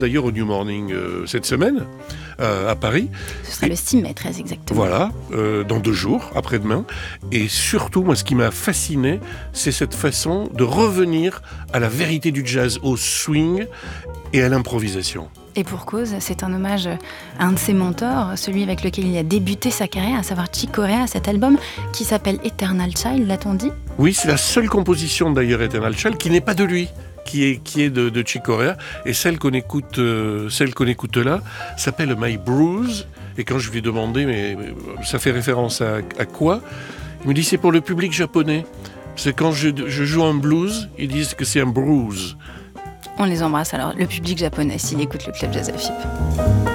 D'ailleurs au New Morning cette semaine, à Paris. Ce sera le 6 mai, très exactement. Voilà, dans 2 jours, après-demain. Et surtout, moi, ce qui m'a fasciné, c'est cette façon de revenir à la vérité du jazz, au swing et à l'improvisation. Et pour cause, c'est un hommage à un de ses mentors, celui avec lequel il a débuté sa carrière, à savoir Chick Corea, cet album qui s'appelle Eternal Child, l'a-t-on dit ? Oui, c'est la seule composition d'ailleurs, Eternal Child, qui n'est pas de lui. Qui est de Chick Corea, et celle qu'on écoute là s'appelle My Bruise. Et quand je lui ai demandé mais ça fait référence à quoi, il me dit c'est pour le public japonais. C'est quand je joue un blues, ils disent que c'est un bruise. On les embrasse alors, le public japonais, s'il écoute le Club Jazz à FIP.